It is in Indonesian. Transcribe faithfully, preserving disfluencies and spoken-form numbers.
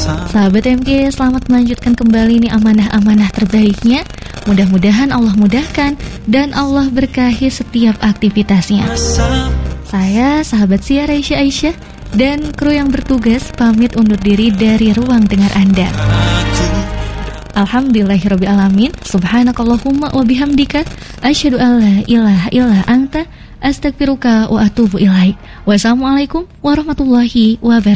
Sahabat M K, selamat melanjutkan kembali nih amanah-amanah terbaiknya. Mudah-mudahan Allah mudahkan dan Allah berkahi setiap aktivitasnya. Saya, sahabat Sia Raisya Aisyah, dan kru yang bertugas pamit undur diri dari ruang dengar Anda. Alhamdulillahirrabbilalamin. Subhanakallahumma wa bihamdika asyhadu an la ilaha illa anta astaghfiruka wa atubu ilaik. Wassalamualaikum warahmatullahi wabarakatuh.